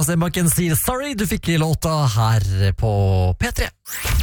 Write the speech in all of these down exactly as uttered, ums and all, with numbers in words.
Steinbakken sier sorry, du fikk låta her på P tre.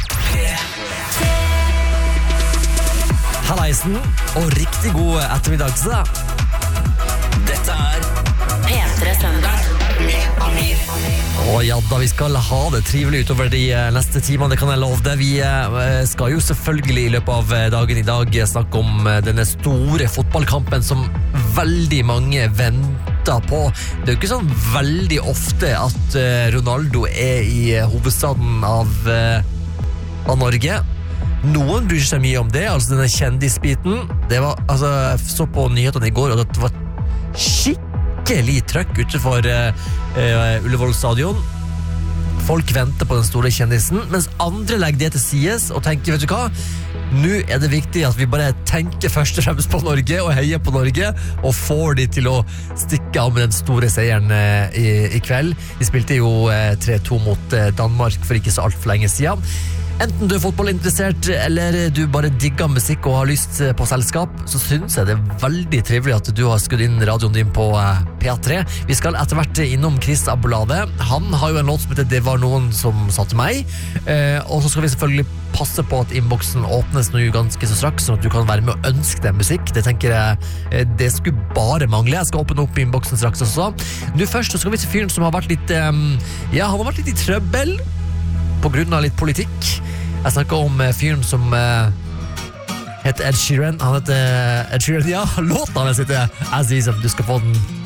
Halleisen, og riktig god ettermiddag til deg. Dette er P tre Søndag med Amir. Og ja da, vi skal ha det trivelig utover de neste timene, det kan jeg love deg. Vi skal jo selvfølgelig i løpet av dagen i dag snakke om denne store fotballkampen som veldig mange venter på. Det er jo ikke sånn veldig ofte at Ronaldo er i hovedstaden av, av Norge. Noen bryr seg mye om det, altså denne kjendisbiten. Det var, altså, jeg så på nyhetene i går, og det var skikkelig trøkk utenfor uh, uh, Ullevål stadion. Folk venter på den store kjendisen, mens andre legger det til sides og tenker, vet du hva? Nå er det viktig at vi bare tenker først og fremst på Norge og heier på Norge og får de til å stikke av med den store seieren uh, i, i kveld. De spilte jo uh, tre to mot uh, Danmark for ikke så alt for lenge siden. Enten du er fotballinteressert eller du bare digger musikk og har lyst på selskap, så synes jeg det er veldig trivelig at du har skutt inn radioen din på P tre. Vi skal etter hvert innom Chris Abolade. Han har jo en låt som heter Det var noen som sa til meg, eh, og så skal vi selvfølgelig passe på at innboksen åpnes nå ganske så straks, sånn at du kan være med og ønske deg musikk. Det tenker jeg, det skulle bare mangle. Jeg skal åpne opp innboksen straks også. Nå først så skal vi til fyren som har vært litt, ja, han har vært litt i trøbbel på grunn av litt politikk. Jeg snakker om fyren som uh, heter Ed Sheeran. Han heter Ed Sheeran, ja, låten hans heter Aziz. Du skal få den